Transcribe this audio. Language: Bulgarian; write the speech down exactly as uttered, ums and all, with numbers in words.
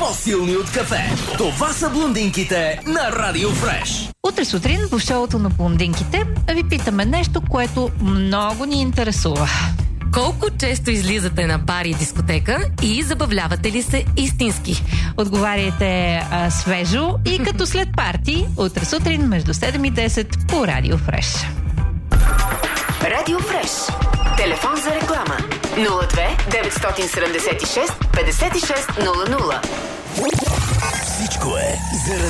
по-силни от кафе. Това са блондинките на Радио Фреш. Утре сутрин в шоуто на блондинките ви питаме нещо, което много ни интересува. Колко често излизате на бар и дискотека и забавлявате ли се истински? Отговаряйте а, свежо и като след парти, утре сутрин между седем и десет по Радио Фреш. Радио Фреш. Телефон за реклама нула две деветстотин седемдесет и шест петдесет и шест нула нула. Всичко е заради